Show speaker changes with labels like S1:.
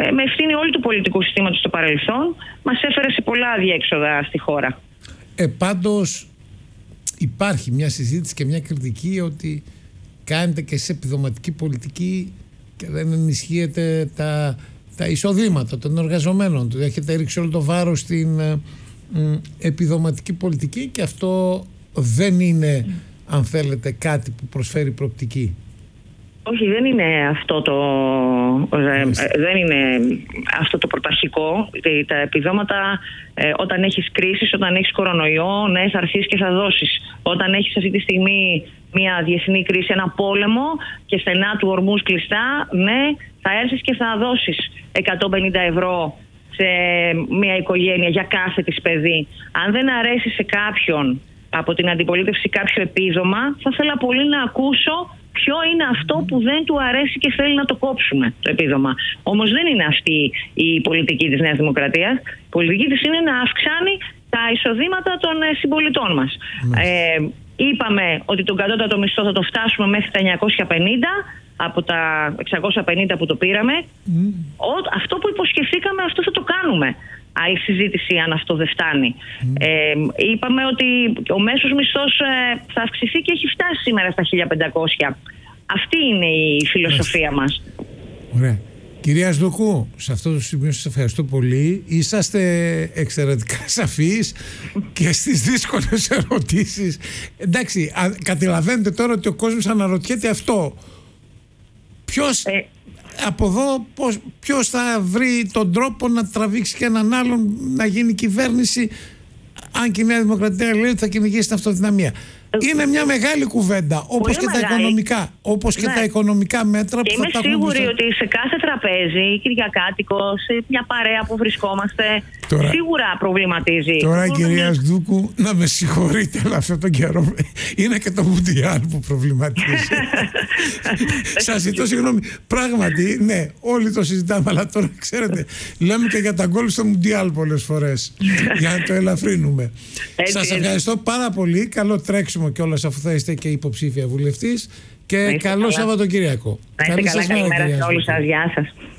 S1: με ευθύνη όλου του πολιτικού συστήματος στο παρελθόν, μας έφερε σε πολλά αδιέξοδα στη χώρα.
S2: Πάντως υπάρχει μια συζήτηση και μια κριτική ότι κάνετε και σε επιδοματική πολιτική και δεν ενισχύετε τα εισοδήματα των εργαζομένων. Έχετε ρίξει όλο το βάρος στην επιδοματική πολιτική και αυτό δεν είναι, αν θέλετε, κάτι που προσφέρει προοπτική.
S1: Όχι, δεν είναι αυτό το πρωταρχικό. Τα επιδόματα, όταν έχεις κρίσεις, όταν έχεις κορονοϊό, ναι, θα έρθεις και θα δώσεις. Όταν έχεις αυτή τη στιγμή μια διεθνή κρίση, ένα πόλεμο και στενά του ορμούς κλειστά, ναι, θα έρθεις και θα δώσεις 150 ευρώ σε μια οικογένεια για κάθε της παιδί. Αν δεν αρέσει σε κάποιον από την αντιπολίτευση κάποιο επίδομα, θα ήθελα πολύ να ακούσω ποιο είναι αυτό που δεν του αρέσει και θέλει να το κόψουμε, το επίδομα. Όμως δεν είναι αυτή η πολιτική της Νέας Δημοκρατίας. Η πολιτική της είναι να αυξάνει τα εισοδήματα των συμπολιτών μας. Είπαμε ότι τον κατώτατο μισθό θα το φτάσουμε μέχρι τα 950 από τα 650 που το πήραμε. Αυτό που υποσχεθήκαμε, αυτό θα το κάνουμε. Άλλη συζήτηση αν αυτό δεν φτάνει. Είπαμε ότι ο μέσος μισθός θα αυξηθεί και έχει φτάσει σήμερα στα 1500. Αυτή είναι η φιλοσοφία μας.
S2: Ωραία. Κυρία Σδουκού, σε αυτό το σημείο σας ευχαριστώ πολύ. Είσαστε εξαιρετικά σαφείς και στις δύσκολες ερωτήσεις. Εντάξει, καταλαβαίνετε τώρα ότι ο κόσμος αναρωτιέται αυτό. Ποιος... από εδώ ποιος θα βρει τον τρόπο να τραβήξει και έναν άλλον να γίνει κυβέρνηση, αν και η Νέα Δημοκρατία λέει ότι θα κυνηγήσει την αυτοδυναμία. Είναι μια μεγάλη κουβέντα, όπως και τα οικονομικά, και τα οικονομικά μέτρα που θα τα
S1: είμαι σίγουρη ότι σε κάθε τραπέζι, κυριακάτικο, σε μια παρέα που βρισκόμαστε, σίγουρα προβληματίζει.
S2: Τώρα, κυρία Σδούκου, να με συγχωρείτε, αλλά αυτό τον καιρό είναι και το Μουντιάλ που προβληματίζει. Σας ζητώ συγγνώμη. Πράγματι, ναι, όλοι το συζητάμε, αλλά τώρα ξέρετε, λέμε και για τα γκολ στο Μουντιάλ πολλές φορές, για να το ελαφρύνουμε. Σας ευχαριστώ πάρα πολύ. Καλό τρέξιμο κιόλας, αφού θα είστε και υποψήφια βουλευτής, και καλό Σαββατοκύριακο.
S1: Να είστε καλά, καλημέρα σε όλους σας. Γεια σας.